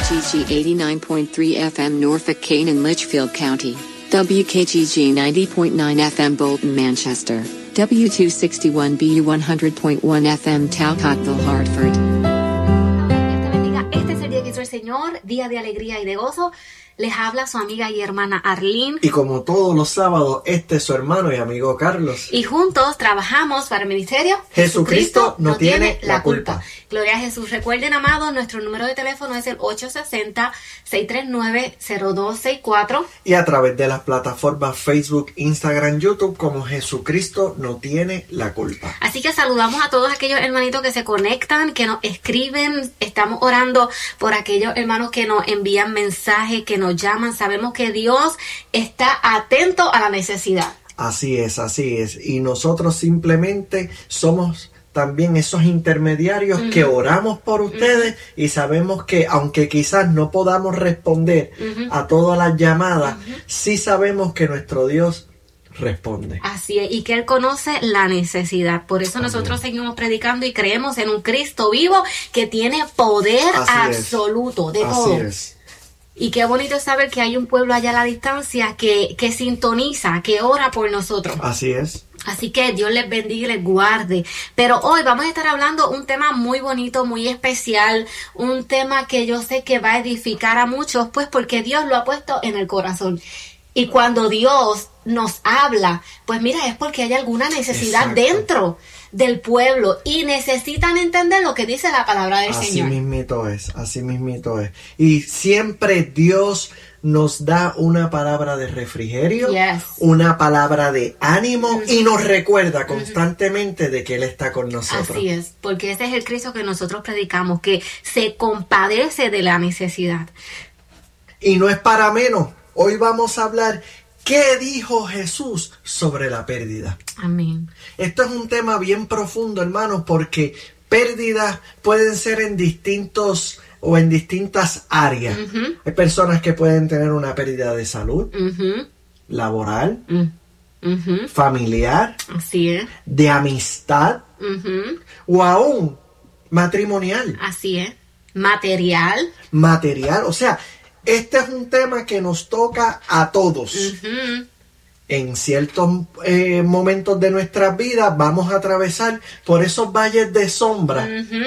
WKGG 89.3 FM Norfolk, Canaan, Litchfield County. WKGG 90.9 FM Bolton, Manchester. W261BU 100.1 FM Talcottville, Hartford. Este es el día que hizo el Señor, día de alegría y de gozo. Les habla su amiga y hermana Arlene. Y como todos los sábados, este es su hermano y amigo Carlos. Y juntos trabajamos para el ministerio Jesucristo no tiene la culpa. Gloria a Jesús. Recuerden, amados, nuestro número de teléfono es el 860-639-0264. Y a través de las plataformas Facebook, Instagram, YouTube, como Jesucristo no tiene la culpa. Así que saludamos a todos aquellos hermanitos que se conectan, que nos escriben. Estamos orando por aquellos hermanos que nos envían mensajes, que nos llaman. Sabemos que Dios está atento a la necesidad. Así es, así es. Y nosotros simplemente somos también esos intermediarios que oramos por ustedes y sabemos que aunque quizás no podamos responder a todas las llamadas, sí sabemos que nuestro Dios responde. Así es, y que Él conoce la necesidad. Por eso nosotros seguimos predicando y creemos en un Cristo vivo que tiene poder absoluto de todo. Así es. Y qué bonito es saber que hay un pueblo allá a la distancia que sintoniza, que ora por nosotros. Así es. Así que Dios les bendiga y les guarde. Pero hoy vamos a estar hablando un tema muy bonito, muy especial, un tema que yo sé que va a edificar a muchos, pues porque Dios lo ha puesto en el corazón. Y cuando Dios nos habla, pues mira, es porque hay alguna necesidad dentro del pueblo y necesitan entender lo que dice la palabra del Señor. Así mismito es. Y siempre Dios nos da una palabra de refrigerio, una palabra de ánimo y nos recuerda constantemente de que Él está con nosotros. Así es, porque ese es el Cristo que nosotros predicamos, que se compadece de la necesidad. Y no es para menos. Hoy vamos a hablar qué dijo Jesús sobre la pérdida. Amén. Esto es un tema bien profundo, hermanos, porque pérdidas pueden ser en distintas áreas. Hay personas que pueden tener una pérdida de salud, laboral, familiar, así es, de amistad, o aún matrimonial. Así es. Material, o sea, este es un tema que nos toca a todos. En ciertos momentos de nuestras vidas vamos a atravesar por esos valles de sombra.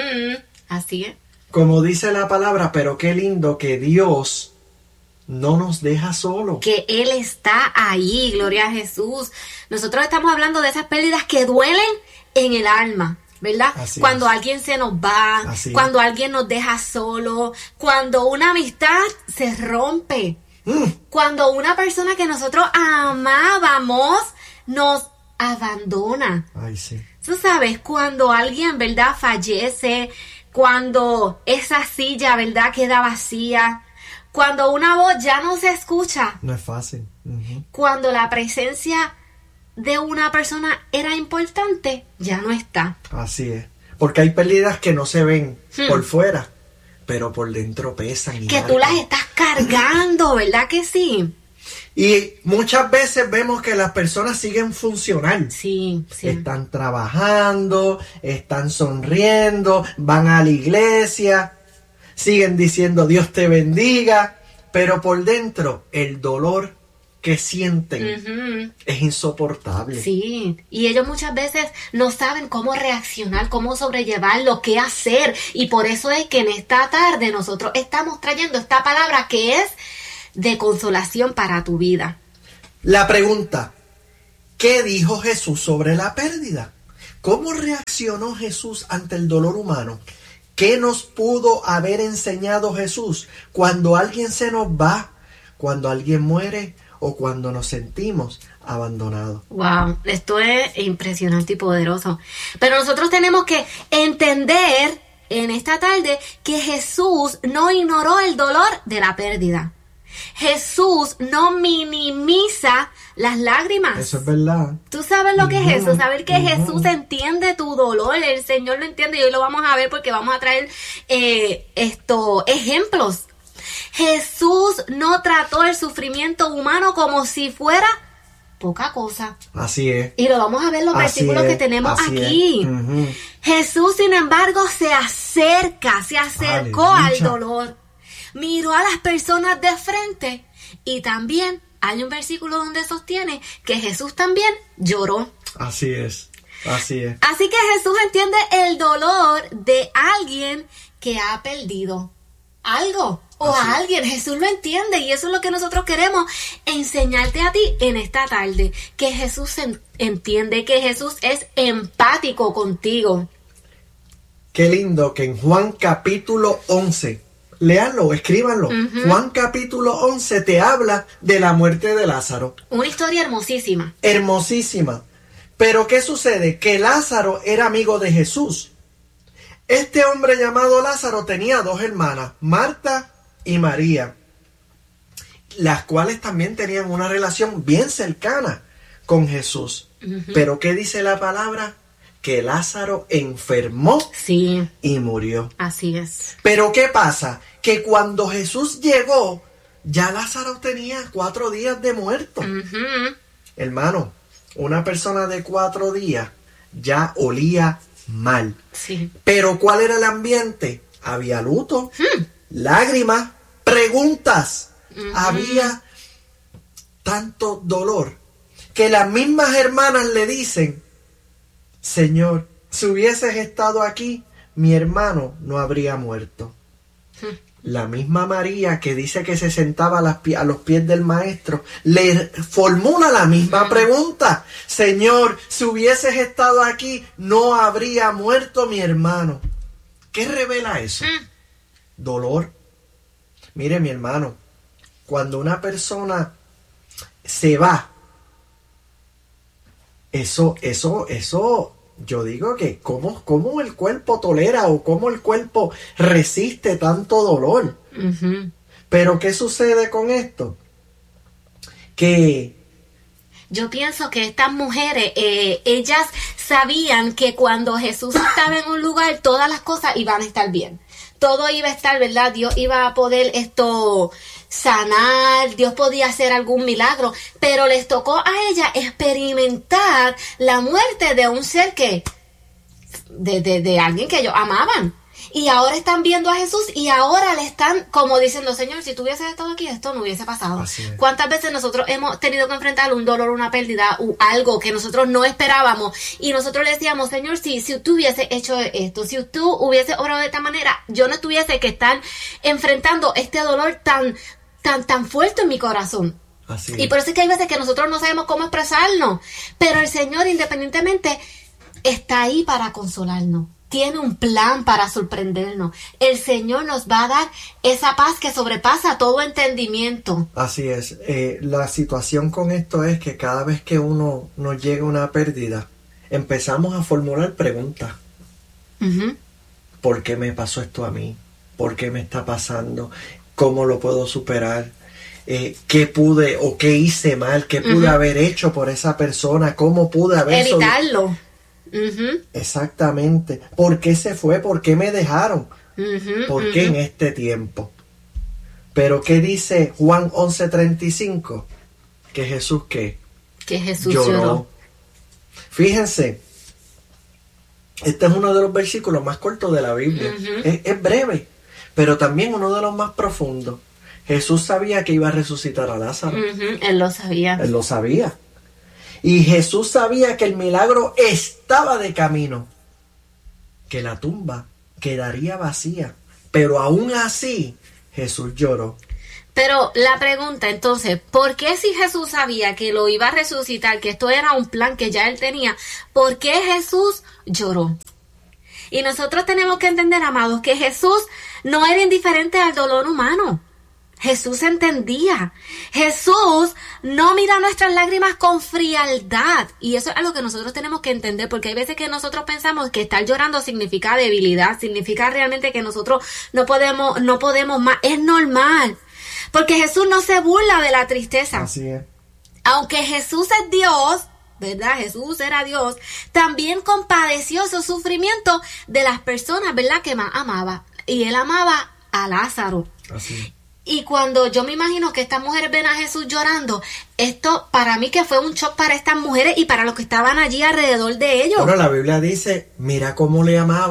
Así es. Como dice la palabra, pero qué lindo que Dios no nos deja solos. Que Él está ahí, gloria a Jesús. Nosotros estamos hablando de esas pérdidas que duelen en el alma, ¿verdad? Cuando alguien se nos va, cuando alguien nos deja solo, cuando una amistad se rompe, cuando una persona que nosotros amábamos nos abandona. Ay, sí. Tú sabes, cuando alguien, ¿verdad?, fallece, cuando esa silla, ¿verdad?, queda vacía, cuando una voz ya no se escucha. No es fácil. Cuando la presencia de una persona era importante, ya no está. Así es. Porque hay pérdidas que no se ven por fuera, pero por dentro pesan. Que tú las estás cargando, ¿verdad que sí? Y muchas veces vemos que las personas siguen funcionando. Sí. Están trabajando, están sonriendo, van a la iglesia, siguen diciendo Dios te bendiga, pero por dentro el dolor que sienten es insoportable. Sí, y ellos muchas veces no saben cómo reaccionar, cómo sobrellevarlo, qué hacer. Y por eso es que en esta tarde nosotros estamos trayendo esta palabra que es de consolación para tu vida. La pregunta, ¿qué dijo Jesús sobre la pérdida? ¿Cómo reaccionó Jesús ante el dolor humano? ¿Qué nos pudo haber enseñado Jesús cuando alguien se nos va, cuando alguien muere o cuando nos sentimos abandonados? Wow, esto es impresionante y poderoso. Pero nosotros tenemos que entender en esta tarde que Jesús no ignoró el dolor de la pérdida. Jesús no minimiza las lágrimas. Eso es verdad. Tú sabes lo que es eso, saber que Jesús entiende tu dolor, el Señor lo entiende, y hoy lo vamos a ver porque vamos a traer ejemplos. Jesús no trató el sufrimiento humano como si fuera poca cosa. Así es. Y lo vamos a ver en los versículos que tenemos aquí. Jesús, sin embargo, se acercó al dolor miró a las personas de frente y también hay un versículo donde sostiene que Jesús también lloró. Así es, así es. Así que Jesús entiende el dolor de alguien que ha perdido algo o Así a alguien. Jesús lo entiende y eso es lo que nosotros queremos enseñarte a ti en esta tarde, que Jesús entiende, que Jesús es empático contigo. Qué lindo que en Juan capítulo 11, léanlo, escríbanlo, Juan capítulo 11 te habla de la muerte de Lázaro. Una historia hermosísima. Hermosísima. Pero ¿qué sucede? Que Lázaro era amigo de Jesús. Este hombre llamado Lázaro tenía 2 hermanas, Marta y María, las cuales también tenían una relación bien cercana con Jesús. Pero ¿qué dice la palabra? Que Lázaro enfermó Sí, y murió. así es. Pero ¿qué pasa? Que cuando Jesús llegó, ya Lázaro tenía 4 días de muerto. Hermano, una persona de 4 días ya olía mal. Sí. Pero ¿cuál era el ambiente? Había luto, lágrimas, preguntas. Había tanto dolor que las mismas hermanas le dicen: Señor, si hubieses estado aquí, mi hermano no habría muerto. La misma María, que dice que se sentaba a los pies del maestro, le formula la misma pregunta: Señor, si hubieses estado aquí, no habría muerto mi hermano. ¿Qué revela eso? Dolor. Mire, mi hermano, cuando una persona se va, eso, yo digo que cómo el cuerpo tolera o cómo el cuerpo resiste tanto dolor. Pero ¿qué sucede con esto? Que yo pienso que estas mujeres, ellas sabían que cuando Jesús estaba en un lugar, todas las cosas iban a estar bien. Todo iba a estar, ¿verdad? Dios iba a poder sanar, Dios podía hacer algún milagro, pero les tocó a ella experimentar la muerte de un ser de alguien que ellos amaban. Y ahora están viendo a Jesús y ahora le están como diciendo: Señor, si tú hubieses estado aquí, esto no hubiese pasado. ¿Cuántas veces nosotros hemos tenido que enfrentar un dolor, una pérdida, algo que nosotros no esperábamos? Y nosotros le decíamos: Señor, si tú hubieses hecho esto, si tú hubieses obrado de esta manera, yo no tuviese que estar enfrentando este dolor tan fuerte en mi corazón. Y por eso es que hay veces que nosotros no sabemos cómo expresarnos. Pero el Señor, independientemente, está ahí para consolarnos. Tiene un plan para sorprendernos. El Señor nos va a dar esa paz que sobrepasa todo entendimiento. Así es. La situación con esto es que cada vez que uno nos llega una pérdida, empezamos a formular preguntas. ¿Por qué me pasó esto a mí? ¿Por qué me está pasando? ¿Cómo lo puedo superar? ¿Qué pude o qué hice mal? ¿Qué pude haber hecho por esa persona? ¿Cómo pude haber evitarlo? Exactamente. ¿Por qué se fue? ¿Por qué me dejaron? ¿Por qué en este tiempo? Pero ¿qué dice Juan 11:35? Que Jesús ¿qué? Que Jesús lloró. Fíjense, este es uno de los versículos más cortos de la Biblia. Es breve, pero también uno de los más profundos. Jesús sabía que iba a resucitar a Lázaro. Él lo sabía. Él lo sabía. Y Jesús sabía que el milagro estaba de camino, que la tumba quedaría vacía. Pero aún así, Jesús lloró. Pero la pregunta entonces, ¿por qué si Jesús sabía que lo iba a resucitar, que esto era un plan que ya él tenía, por qué Jesús lloró? Y nosotros tenemos que entender, amados, que Jesús no era indiferente al dolor humano. Jesús entendía. Jesús no mira nuestras lágrimas con frialdad. Y eso es algo que nosotros tenemos que entender, porque hay veces que nosotros pensamos que estar llorando significa debilidad, significa realmente que nosotros no podemos más. Es normal, porque Jesús no se burla de la tristeza. Así es. Aunque Jesús es Dios, ¿verdad? Jesús era Dios, también compadeció su sufrimiento de las personas, ¿verdad?, que más amaba. Y él amaba a Lázaro. Así es. Y cuando yo me imagino que estas mujeres ven a Jesús llorando, esto para mí que fue un shock para estas mujeres y para los que estaban allí alrededor de ellos. Bueno, la Biblia dice, mira cómo le amaba.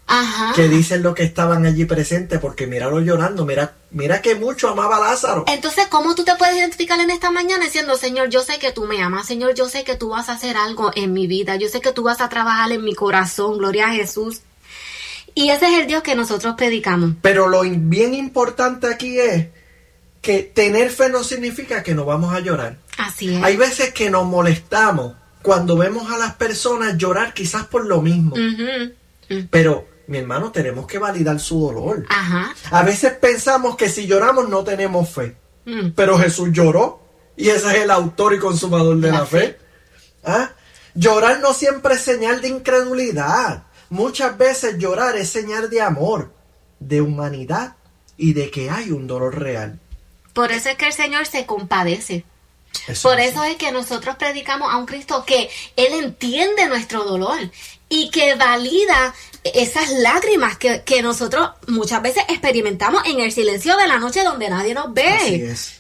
Ajá. que dicen los que estaban allí presentes, porque míralo llorando, mira que mucho amaba a Lázaro. Entonces, ¿cómo tú te puedes identificar en esta mañana diciendo, Señor, yo sé que tú me amas, Señor, yo sé que tú vas a hacer algo en mi vida, yo sé que tú vas a trabajar en mi corazón, gloria a Jesús? Y ese es el Dios que nosotros predicamos. Pero lo bien importante aquí es que tener fe no significa que no vamos a llorar. Así es. Hay veces que nos molestamos cuando vemos a las personas llorar quizás por lo mismo. Pero, mi hermano, tenemos que validar su dolor. Ajá. A veces pensamos que si lloramos no tenemos fe. Pero Jesús lloró y ese es el autor y consumador de la fe. ¿Ah? Llorar no siempre es señal de incredulidad. Muchas veces llorar es señal de amor, de humanidad y de que hay un dolor real. Por eso es que el Señor se compadece. Eso Por eso es que nosotros predicamos a un Cristo que Él entiende nuestro dolor y que valida esas lágrimas que nosotros muchas veces experimentamos en el silencio de la noche donde nadie nos ve. Así es.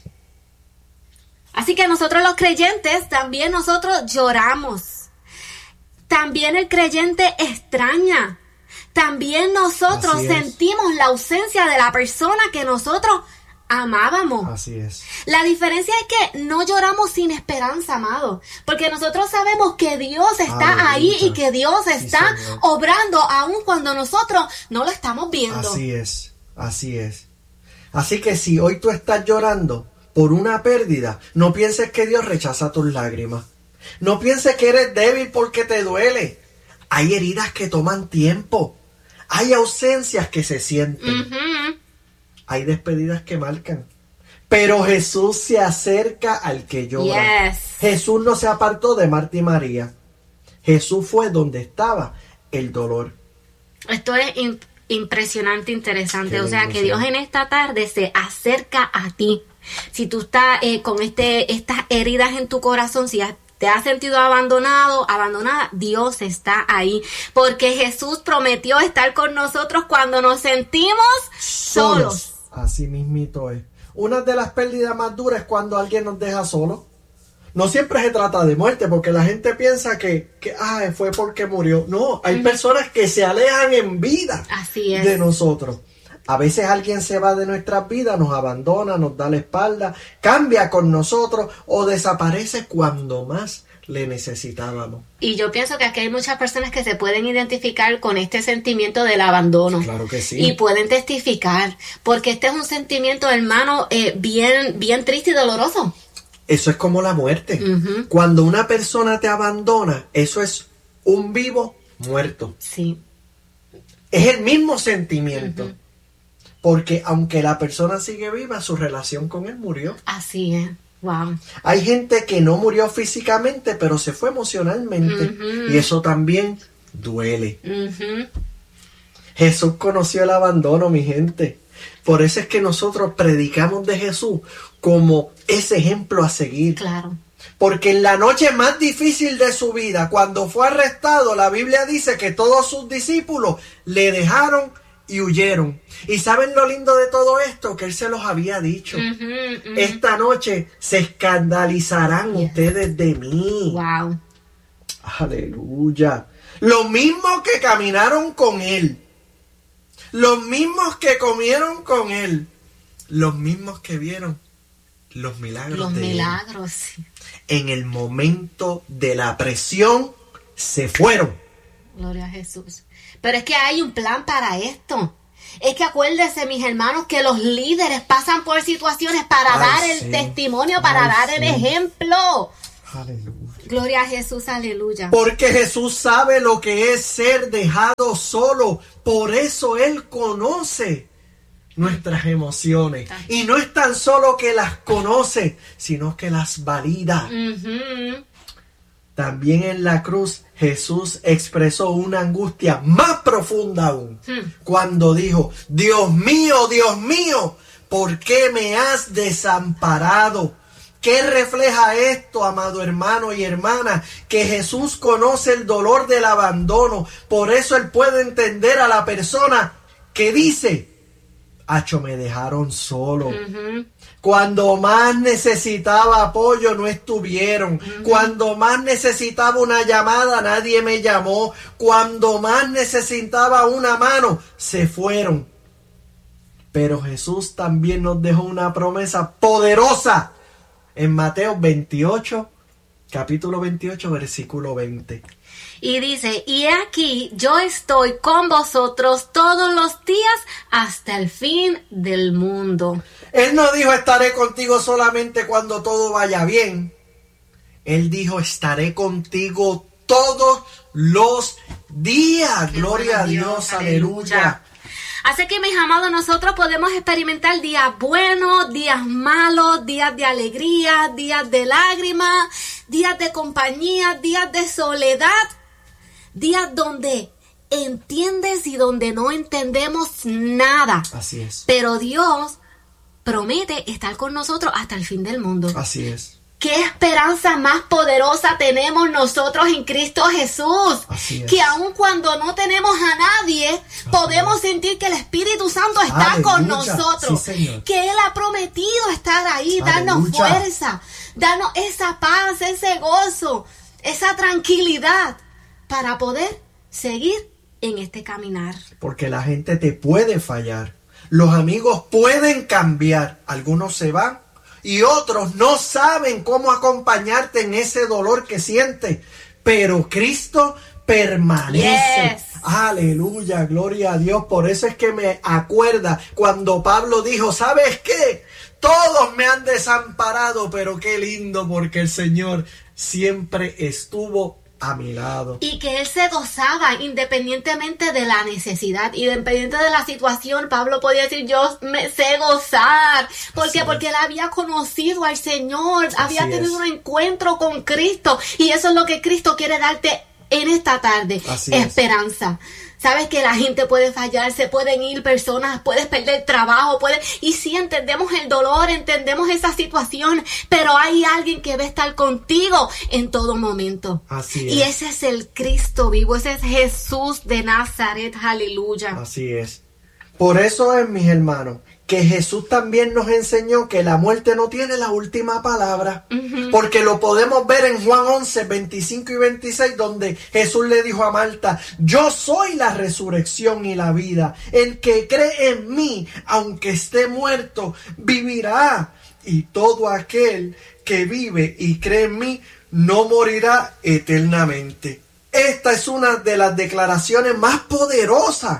Así que nosotros los creyentes, también nosotros lloramos. También el creyente extraña. También nosotros sentimos la ausencia de la persona que nosotros amábamos. Así es. La diferencia es que no lloramos sin esperanza, amado, porque nosotros sabemos que Dios está ahí y que Dios está obrando aun cuando nosotros no lo estamos viendo. Así es, así es. Así que si hoy tú estás llorando por una pérdida, no pienses que Dios rechaza tus lágrimas. No pienses que eres débil porque te duele. Hay heridas que toman tiempo. Hay ausencias que se sienten. Hay despedidas que marcan. Pero Jesús se acerca al que llora. Jesús no se apartó de Marta y María. Jesús fue donde estaba el dolor. Esto es impresionante, interesante. Qué o sea, lindo, que sí. Dios en esta tarde se acerca a ti. Si tú estás con estas heridas en tu corazón, si te has sentido abandonado, abandonada, Dios está ahí. Porque Jesús prometió estar con nosotros cuando nos sentimos solos. Así mismito es. Una de las pérdidas más duras es cuando alguien nos deja solo. No siempre se trata de muerte, porque la gente piensa que fue porque murió. No, hay personas que se alejan en vida Así es. de nosotros. A veces alguien se va de nuestras vidas, nos abandona, nos da la espalda, cambia con nosotros o desaparece cuando más le necesitábamos. Y yo pienso que aquí hay muchas personas que se pueden identificar con este sentimiento del abandono. Claro que sí. Y pueden testificar, porque este es un sentimiento, hermano, bien triste y doloroso. Eso es como la muerte. Cuando una persona te abandona, eso es un vivo muerto. Sí. Es el mismo sentimiento. Porque aunque la persona sigue viva, su relación con él murió. Así es. Wow. Hay gente que no murió físicamente, pero se fue emocionalmente. Y eso también duele. Jesús conoció el abandono, mi gente. Por eso es que nosotros predicamos de Jesús como ese ejemplo a seguir. Claro. Porque en la noche más difícil de su vida, cuando fue arrestado, la Biblia dice que todos sus discípulos le dejaron y huyeron. ¿Y saben lo lindo de todo esto? Que Él se los había dicho. Esta noche se escandalizarán ustedes de mí. Wow. Aleluya. Los mismos que caminaron con Él. Los mismos que comieron con Él. Los mismos que vieron los milagros Los de Él. milagros, sí. En el momento de la presión se fueron. Gloria a Jesús. Pero es que hay un plan para esto. Es que acuérdense, mis hermanos, que los líderes pasan por situaciones para dar el testimonio, para dar el ejemplo. Aleluya. Gloria a Jesús, aleluya. Porque Jesús sabe lo que es ser dejado solo. Por eso Él conoce nuestras emociones. Y no es tan solo que las conoce, sino que las valida. También en la cruz Jesús expresó una angustia más profunda aún. Cuando dijo: Dios mío, ¿por qué me has desamparado? ¿Qué refleja esto, amado hermano y hermana? Que Jesús conoce el dolor del abandono. Por eso Él puede entender a la persona que dice: Acho, me dejaron solo. Cuando más necesitaba apoyo, no estuvieron. Cuando más necesitaba una llamada, nadie me llamó. Cuando más necesitaba una mano, se fueron. Pero Jesús también nos dejó una promesa poderosa en Mateo 28, capítulo 28, versículo 20. Y dice, y he aquí, yo estoy con vosotros todos los días hasta el fin del mundo. Él no dijo, estaré contigo solamente cuando todo vaya bien. Él dijo, estaré contigo todos los días. Gloria a Dios, aleluya. Así que, mis amados, nosotros podemos experimentar días buenos, días malos, días de alegría, días de lágrimas, días de compañía, días de soledad, días donde entiendes y donde no entendemos nada. Así es. Pero Dios promete estar con nosotros hasta el fin del mundo. Así es. ¿Qué esperanza más poderosa tenemos nosotros en Cristo Jesús? Así es. Que aun cuando no tenemos a nadie, podemos sentir que el Espíritu Santo está Aleluya. Con nosotros. Sí, Señor. Que Él ha prometido estar ahí, darnos Aleluya. fuerza, darnos esa paz, ese gozo, esa tranquilidad para poder seguir en este caminar. Porque la gente te puede fallar. Los amigos pueden cambiar. Algunos se van y otros no saben cómo acompañarte en ese dolor que sientes. Pero Cristo permanece. Yes. Aleluya, gloria a Dios. Por eso es que me acuerda cuando Pablo dijo, ¿sabes qué? Todos me han desamparado, pero qué lindo porque el Señor siempre estuvo a mi lado. Y que Él se gozaba independientemente de la necesidad, independiente de la situación. Pablo podía decir, yo me sé gozar. ¿Por qué? Porque Él había conocido al Señor, había tenido un encuentro con Cristo. Y eso es lo que Cristo quiere darte en esta tarde. Esperanza. Sabes que la gente puede fallar, se pueden ir personas, puedes perder trabajo, y sí entendemos el dolor, entendemos esa situación, pero hay alguien que va a estar contigo en todo momento. Así es. Y ese es el Cristo vivo, ese es Jesús de Nazaret, aleluya. Así es. Por eso es, mis hermanos, que Jesús también nos enseñó que la muerte no tiene la última palabra. Porque lo podemos ver en Juan 11, 25 y 26, donde Jesús le dijo a Marta, yo soy la resurrección y la vida. El que cree en mí, aunque esté muerto, vivirá. Y todo aquel que vive y cree en mí, no morirá eternamente. Esta es una de las declaraciones más poderosas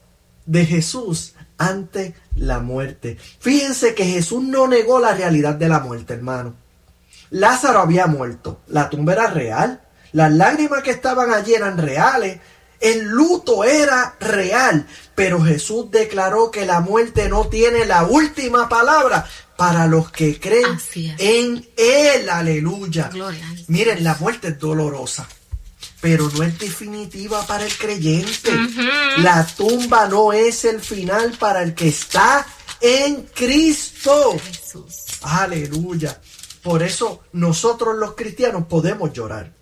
de Jesús ante la muerte. Fíjense que Jesús no negó la realidad de la muerte, hermano. Lázaro había muerto, la tumba era real, las lágrimas que estaban allí eran reales, el luto era real, pero Jesús declaró que la muerte no tiene la última palabra para los que creen en Él, aleluya. Gloria. Miren, la muerte es dolorosa, pero no es definitiva para el creyente. La tumba no es el final para el que está en Cristo. Jesús. Aleluya. Por eso nosotros los cristianos podemos llorar,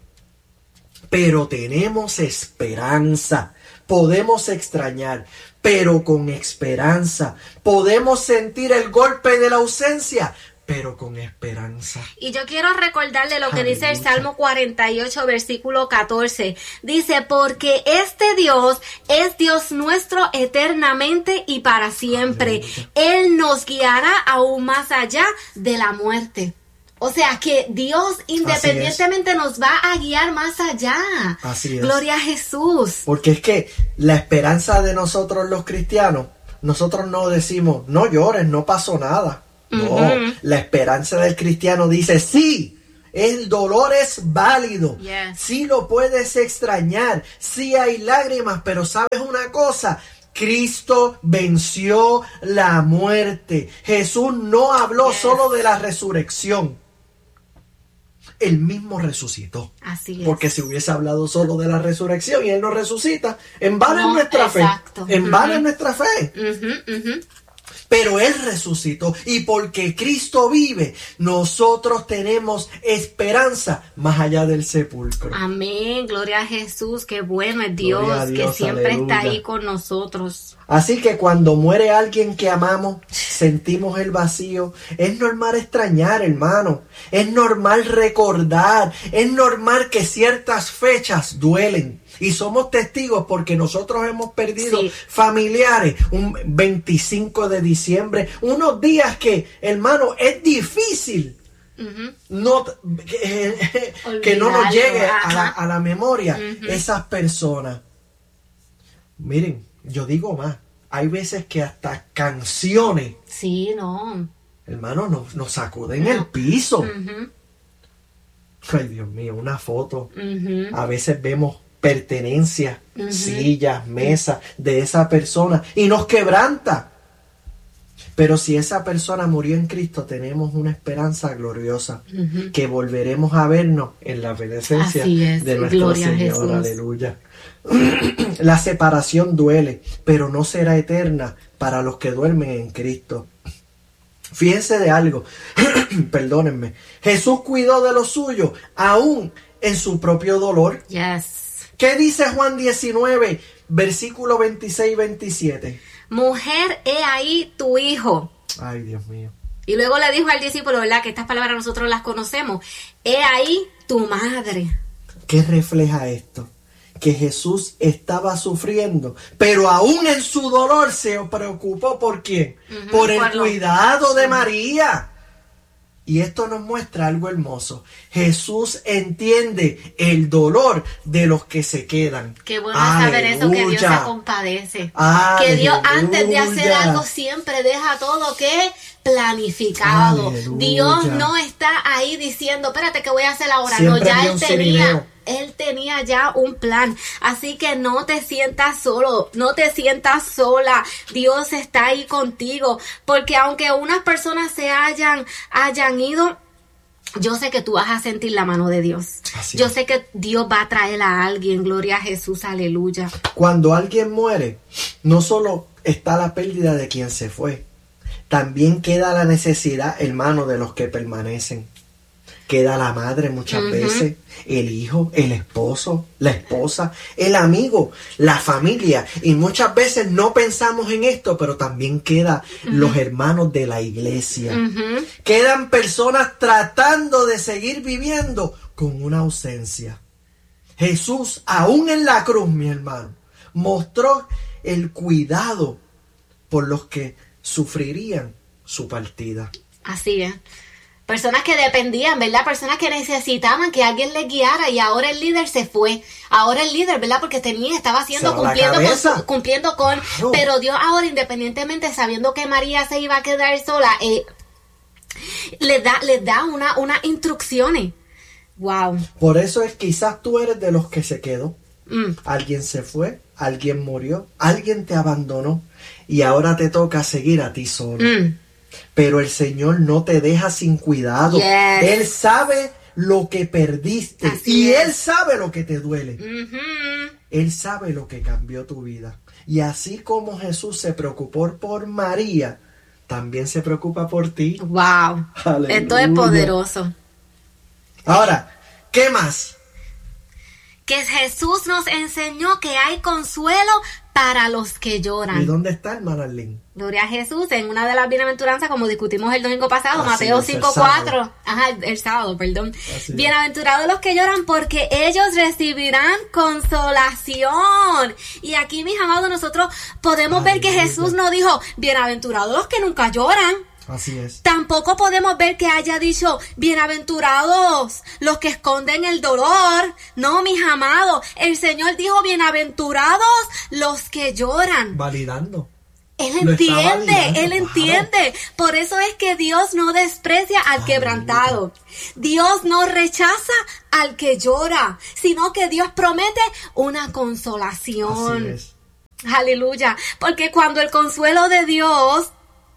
pero tenemos esperanza. Podemos extrañar, pero con esperanza. Podemos sentir el golpe de la ausencia, pero con esperanza. Y yo quiero recordarle lo que dice el Salmo 48, versículo 14. Dice, porque este Dios es Dios nuestro eternamente y para siempre. Aleluya. Él nos guiará aún más allá de la muerte. O sea que Dios independientemente nos va a guiar más allá. Así es. Gloria a Jesús. Porque es que la esperanza de nosotros los cristianos, nosotros no decimos, no llores, no pasó nada. No, la esperanza del cristiano dice, sí, el dolor es válido, sí lo puedes extrañar, sí hay lágrimas, pero ¿sabes una cosa? Cristo venció la muerte. Jesús no habló solo de la resurrección. Él mismo resucitó. Así es. Porque si hubiese hablado solo de la resurrección y Él no resucita, en vano es nuestra fe. En vano es nuestra fe. Pero Él resucitó, y porque Cristo vive, nosotros tenemos esperanza más allá del sepulcro. Amén, gloria a Jesús, qué bueno es Dios, Dios, que siempre aleluya. está ahí con nosotros. Así que cuando muere alguien que amamos, sentimos el vacío. Es normal extrañar, hermano. Es normal recordar. Es normal que ciertas fechas duelen. Y somos testigos porque nosotros hemos perdido familiares. Un 25 de diciembre. Unos días que, hermano, es difícil. Que no nos llegue a la memoria esas personas. Miren, yo digo más, hay veces que hasta canciones, hermano, nos sacuden el piso. Ay, Dios mío, una foto. A veces vemos pertenencias, sillas, mesas de esa persona y nos quebranta. Pero si esa persona murió en Cristo, tenemos una esperanza gloriosa, que volveremos a vernos en la presencia de nuestro Señor. Aleluya. La separación duele, pero no será eterna para los que duermen en Cristo. Fíjense de algo, perdónenme. Jesús cuidó de lo suyo, aún en su propio dolor. ¿Qué dice Juan 19, versículo 26 y 27? Mujer, he ahí tu hijo. Ay, Dios mío. Y luego le dijo al discípulo, ¿verdad? Que estas palabras nosotros las conocemos. He ahí tu madre. ¿Qué refleja esto? Que Jesús estaba sufriendo, pero aún en su dolor se preocupó ¿por quién? Por el cuidado de María. Y esto nos muestra algo hermoso. Jesús entiende el dolor de los que se quedan. Qué bueno saber eso, que Dios se compadece. Que Dios antes de hacer algo siempre deja todo que planificado. Dios no está ahí diciendo, espérate que voy a hacer ahora. Siempre no, ya Él tenía ya un plan. Así que no te sientas solo, no te sientas sola. Dios está ahí contigo. Porque aunque unas personas se hayan ido, yo sé que tú vas a sentir la mano de Dios. Yo sé que Dios va a traer a alguien. Gloria a Jesús, aleluya. Cuando alguien muere, no solo está la pérdida de quien se fue, también queda la necesidad, hermano, de los que permanecen. Queda la madre muchas veces, el hijo, el esposo, la esposa, el amigo, la familia. Y muchas veces no pensamos en esto, pero también quedan los hermanos de la iglesia. Quedan personas tratando de seguir viviendo con una ausencia. Jesús, aún en la cruz, mi hermano, mostró el cuidado por los que sufrirían su partida. Así es. Personas que dependían, ¿verdad? Personas que necesitaban que alguien les guiara, y ahora el líder se fue. Ahora el líder, ¿verdad? Porque estaba haciendo, cumpliendo con, claro. Pero Dios ahora, independientemente, sabiendo que María se iba a quedar sola, les da unas instrucciones. Wow. Por eso es, quizás tú eres de los que se quedó. Alguien se fue, alguien murió, alguien te abandonó, y ahora te toca seguir a ti solo. Pero el Señor no te deja sin cuidado. Él sabe lo que perdiste. Él sabe lo que te duele. Él sabe lo que cambió tu vida. Y así como Jesús se preocupó por María, también se preocupa por ti. Wow. Aleluya. Esto es poderoso. Ahora, ¿qué más? Que Jesús nos enseñó que hay consuelo para los que lloran. ¿Y dónde está, hermana Arlene? Gloria a Jesús, en una de las bienaventuranzas, como discutimos el domingo pasado, Mateo 5:4. El sábado, perdón. Bienaventurados los que lloran, porque ellos recibirán consolación. Y aquí, mis amados, nosotros podemos ver que Jesús no dijo, bienaventurados los que nunca lloran. Así es. Tampoco podemos ver que haya dicho, bienaventurados los que esconden el dolor. No, mis amados, el Señor dijo, bienaventurados los que lloran. Validando. Él entiende. Por eso es que Dios no desprecia al quebrantado. Dios no rechaza al que llora, sino que Dios promete una consolación. Así es. Aleluya. Porque cuando el consuelo de Dios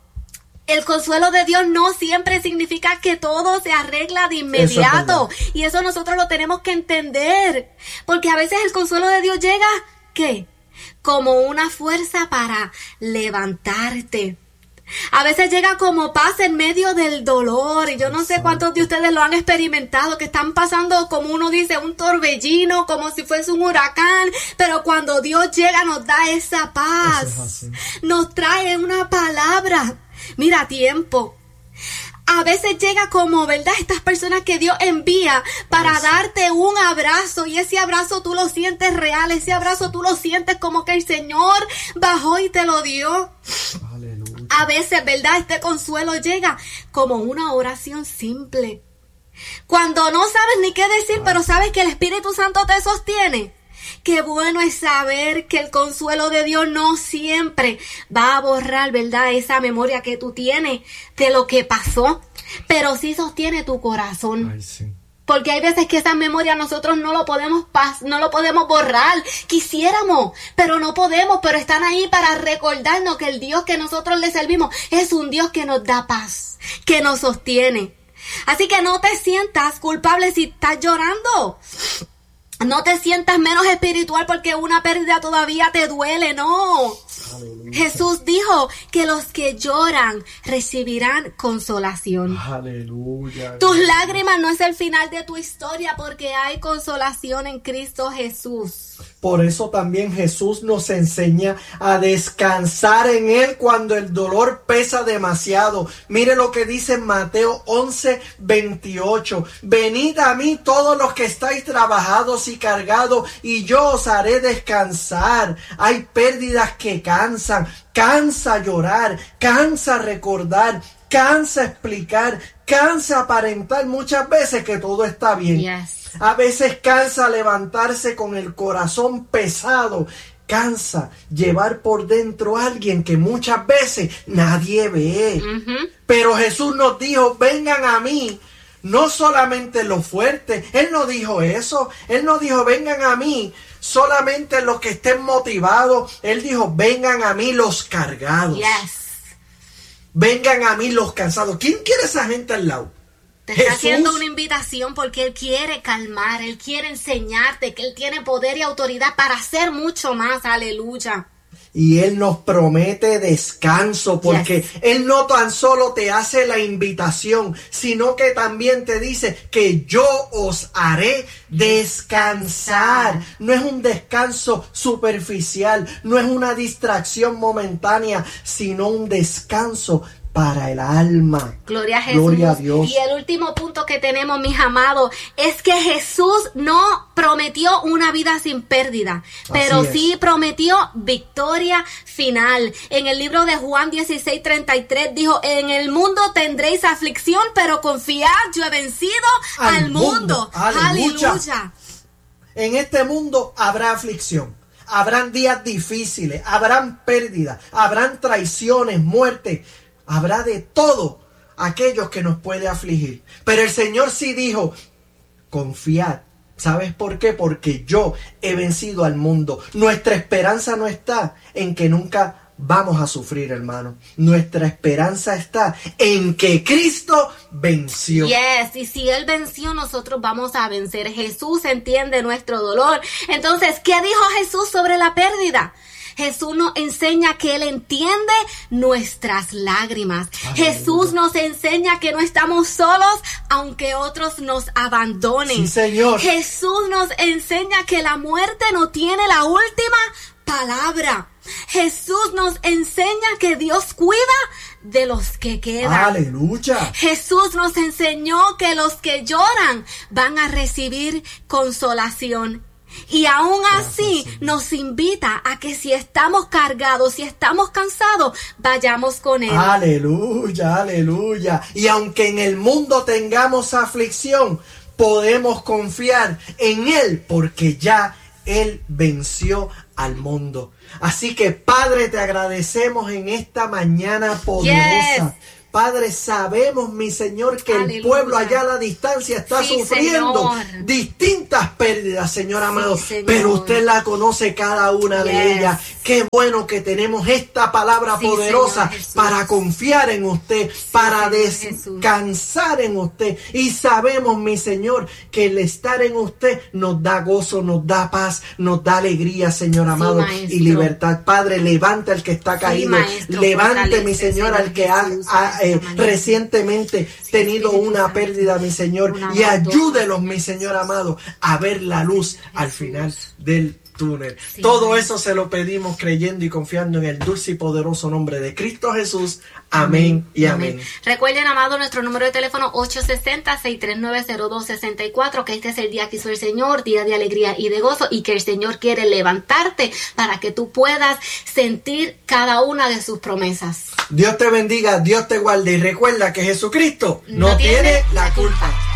no siempre significa que todo se arregla de inmediato. Y eso nosotros lo tenemos que entender. Porque a veces el consuelo de Dios llega, ¿qué? Como una fuerza para levantarte. A veces llega como paz en medio del dolor. Y yo no sé cuántos de ustedes lo han experimentado, que están pasando, como uno dice, un torbellino, como si fuese un huracán. Pero cuando Dios llega nos da esa paz. Nos trae una palabra. Mira, tiempo. A veces llega como, ¿verdad? Estas personas que Dios envía para darte un abrazo, y ese abrazo tú lo sientes real, ese abrazo tú lo sientes como que el Señor bajó y te lo dio. Aleluya. A veces, ¿verdad? Este consuelo llega como una oración simple. Cuando no sabes ni qué decir, pero sabes que el Espíritu Santo te sostiene. Qué bueno es saber que el consuelo de Dios no siempre va a borrar, ¿verdad?, esa memoria que tú tienes de lo que pasó, pero sí sostiene tu corazón. Ay, sí. Porque hay veces que esa memoria nosotros no lo podemos borrar. Quisiéramos, pero no podemos, pero están ahí para recordarnos que el Dios que nosotros le servimos es un Dios que nos da paz, que nos sostiene. Así que no te sientas culpable si estás llorando. No te sientas menos espiritual porque una pérdida todavía te duele, no. Aleluya. Jesús dijo que los que lloran recibirán consolación. Aleluya. Tus lágrimas no es el final de tu historia, porque hay consolación en Cristo Jesús. Por eso también Jesús nos enseña a descansar en Él cuando el dolor pesa demasiado. Mire lo que dice en Mateo 11:28. Venid a mí todos los que estáis trabajados y cargados, y yo os haré descansar. Hay pérdidas que cansan. Cansa llorar, cansa recordar, cansa explicar, cansa aparentar muchas veces que todo está bien. Yes. A veces cansa levantarse con el corazón pesado. Cansa llevar por dentro a alguien que muchas veces nadie ve. Pero Jesús nos dijo, vengan a mí. No solamente los fuertes. Él no dijo eso. Él no dijo, vengan a mí solamente los que estén motivados. Él dijo, vengan a mí los cargados. Yes. Vengan a mí los cansados. ¿Quién quiere esa gente al lado? Te está haciendo una invitación porque Él quiere calmar, Él quiere enseñarte que Él tiene poder y autoridad para hacer mucho más. Aleluya. Y Él nos promete descanso, porque Él no tan solo te hace la invitación, sino que también te dice que yo os haré descansar. No es un descanso superficial, no es una distracción momentánea, sino un descanso para el alma. Gloria a Jesús. Gloria a Dios. Y el último punto que tenemos, mis amados, es que Jesús no prometió una vida sin pérdida, pero sí prometió victoria final. En el libro de Juan 16:33 dijo, en el mundo tendréis aflicción, pero confiad, yo he vencido al mundo. Aleluya. En este mundo habrá aflicción. Habrán días difíciles, habrán pérdidas, habrán traiciones, muerte. Habrá de todo aquellos que nos puede afligir. Pero el Señor sí dijo, confiad. ¿Sabes por qué? Porque yo he vencido al mundo. Nuestra esperanza no está en que nunca vamos a sufrir, hermano. Nuestra esperanza está en que Cristo venció. Yes, y si Él venció, nosotros vamos a vencer. Jesús entiende nuestro dolor. Entonces, ¿qué dijo Jesús sobre la pérdida? Jesús nos enseña que Él entiende nuestras lágrimas. Aleluya. Jesús nos enseña que no estamos solos, aunque otros nos abandonen. Sí, Señor. Jesús nos enseña que la muerte no tiene la última palabra. Jesús nos enseña que Dios cuida de los que quedan. Aleluya. Jesús nos enseñó que los que lloran van a recibir consolación. Y aún así nos invita a que si estamos cargados, si estamos cansados, vayamos con Él. Aleluya, aleluya. Y aunque en el mundo tengamos aflicción, podemos confiar en Él porque ya Él venció al mundo. Así que, Padre, te agradecemos en esta mañana poderosa. Padre, sabemos, mi Señor, que el pueblo allá a la distancia está sufriendo distintas pérdidas, Señor amado, pero usted la conoce cada una de ellas. Qué bueno que tenemos esta palabra poderosa para confiar en usted, para descansar en usted. Y sabemos, mi Señor, que el estar en usted nos da gozo, nos da paz, nos da alegría, Señor amado, y libertad. Padre, levanta al que está caído, levante, mi Señor, al que ha recientemente tenido una pérdida, mi Señor, y ayúdelos, mi Señor amado, a ver la luz al final del túnel. Todo eso se lo pedimos creyendo y confiando en el dulce y poderoso nombre de Cristo Jesús. Amén y amén. Recuerden, amado, nuestro número de teléfono 860-639-0264, que este es el día que hizo el Señor, día de alegría y de gozo, y que el Señor quiere levantarte para que tú puedas sentir cada una de sus promesas. Dios te bendiga, Dios te guarde, y recuerda que Jesucristo no tiene la culpa.